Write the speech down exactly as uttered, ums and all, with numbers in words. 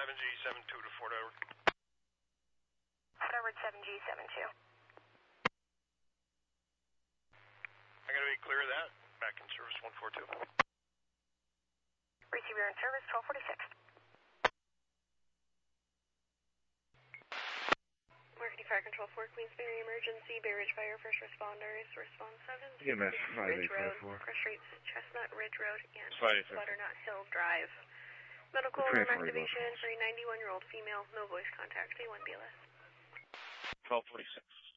seven G seven two to Fort Edward. Fort Edward seven G seven two. I'm going to be clear of that. Back in service one four two. Receiver in service twelve forty-six. Marketing Fire Control four, Queensbury Emergency, Bay Ridge Fire, first responders, response seven. E M S five eight five four. Crush rates, Chestnut Ridge Road and five Butternut Hill Drive. Medical room activation for a ninety-one-year-old female, no voice contact, A one B L S. twelve forty-six.